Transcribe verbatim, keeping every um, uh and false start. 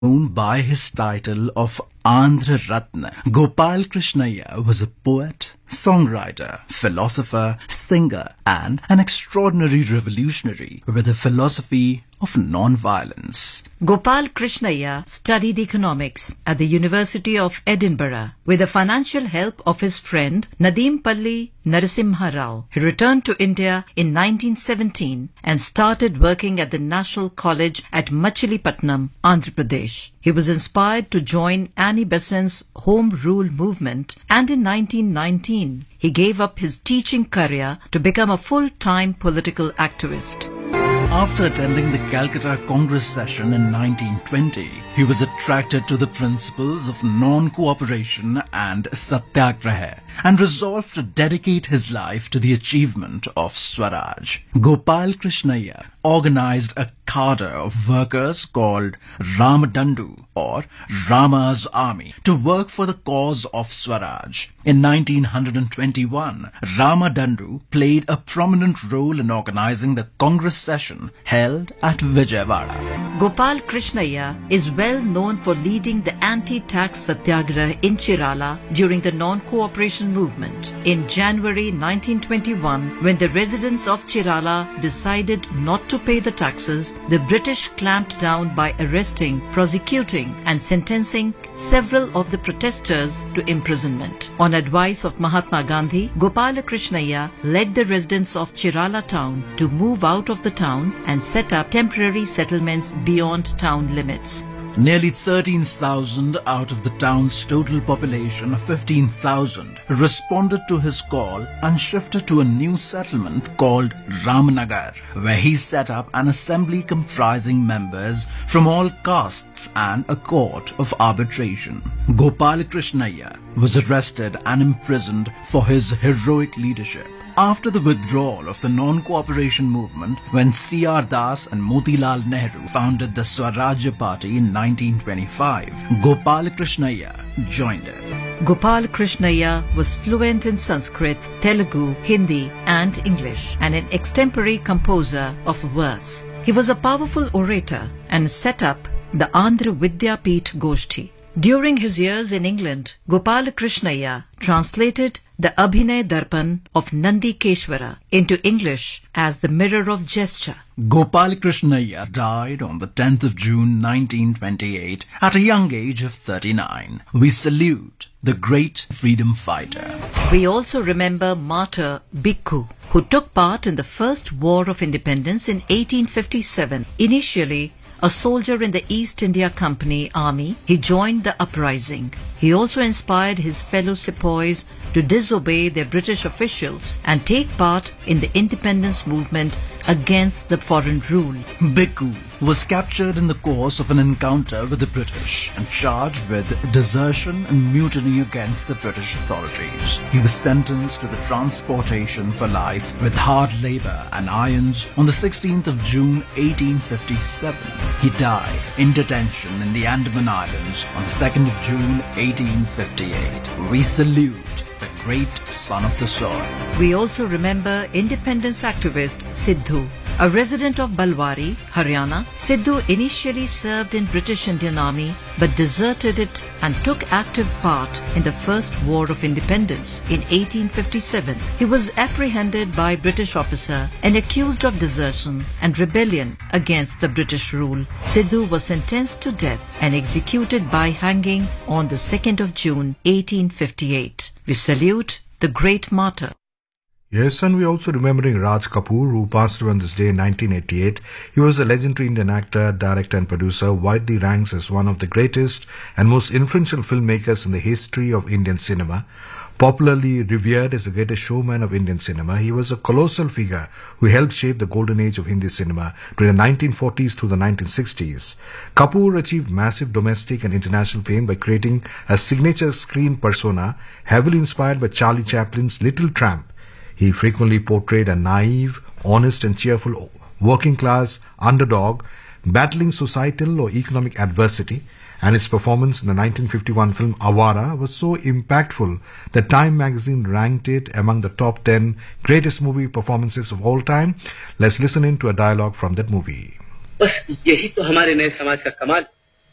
known by his title of Andhra Ratna. Gopal Krishnaiah was a poet, songwriter, philosopher, singer, and an extraordinary revolutionary with a philosophy of non-violence. Gopal Krishnaiah studied economics at the University of Edinburgh. With the financial help of his friend Nadimapalli Narasimha Rao, he returned to India in nineteen seventeen and started working at the National College at Machilipatnam, Andhra Pradesh. He was inspired to join Annie Besant's Home Rule movement, and in nineteen nineteen he gave up his teaching career to become a full-time political activist. After attending the Calcutta Congress session in nineteen twenty, he was attracted to the principles of non-cooperation and satyagraha and resolved to dedicate his life to the achievement of Swaraj. Gopal Krishnaiah organized a cadre of workers called Ramadandu, or Rama's Army, to work for the cause of Swaraj. In nineteen twenty-one, Ramadandu played a prominent role in organizing the Congress session held at Vijayawada. Gopal Krishnaiah is well known for leading the anti-tax satyagraha in Chirala during the non-cooperation movement. In January nineteen twenty-one, when the residents of Chirala decided not to pay the taxes, the British clamped down by arresting, prosecuting and sentencing several of the protesters to imprisonment. On advice of Mahatma Gandhi, Gopala Krishnaiah led the residents of Chirala town to move out of the town and set up temporary settlements beyond town limits. Nearly thirteen thousand out of the town's total population of fifteen thousand responded to his call and shifted to a new settlement called Ramnagar, where he set up an assembly comprising members from all castes and a court of arbitration. Gopal Krishnaiah was arrested and imprisoned for his heroic leadership. After the withdrawal of the non-cooperation movement, when C R Das and Motilal Nehru founded the Swarajya Party in nineteen twenty-five, Gopal Krishnaiah joined it. Gopal Krishnaiah was fluent in Sanskrit, Telugu, Hindi and English, and an extempore composer of verse. He was a powerful orator and set up the Andhra Vidyapeeth Goshti. During his years in England, Gopal Krishnaiah translated the Abhinay Darpan of Nandi Keshwara into English as the Mirror of Gesture. Gopal Krishnaiah died on the tenth of June nineteen twenty-eight at a young age of thirty-nine. We salute the great freedom fighter. We also remember martyr Bhikkhu, who took part in the First War of Independence in eighteen fifty-seven. Initially a soldier in the East India Company army, he joined the uprising. He also inspired his fellow sepoys to disobey their British officials and take part in the independence movement against the foreign rule. Bhikkhu was captured in the course of an encounter with the British and charged with desertion and mutiny against the British authorities. He was sentenced to the transportation for life with hard labor and irons on the sixteenth of June eighteen fifty-seven. He died in detention in the Andaman Islands on the second of June eighteen fifty-eight. We salute the great son of the soil. We also remember independence activist Sidhu. A resident of Balwari, Haryana, Sidhu initially served in British Indian Army but deserted it and took active part in the First War of Independence in eighteen fifty-seven. He was apprehended by British officer and accused of desertion and rebellion against the British rule. Sidhu was sentenced to death and executed by hanging on the second of June eighteen fifty-eight. We salute the great martyr. Yes, and we're also remembering Raj Kapoor, who passed away on this day in nineteen eighty-eight. He was a legendary Indian actor, director and producer, widely ranks as one of the greatest and most influential filmmakers in the history of Indian cinema. Popularly revered as the greatest showman of Indian cinema, he was a colossal figure who helped shape the golden age of Hindi cinema during the nineteen forties to the nineteen sixties. Kapoor achieved massive domestic and international fame by creating a signature screen persona heavily inspired by Charlie Chaplin's Little Tramp. He frequently portrayed a naive, honest and cheerful working-class underdog battling societal or economic adversity, and its performance in the nineteen fifty-one film Awara was so impactful that Time magazine ranked it among the top ten greatest movie performances of all time. Let's listen in to a dialogue from that movie. बस यही तो हमारे नए समाज का कमाल,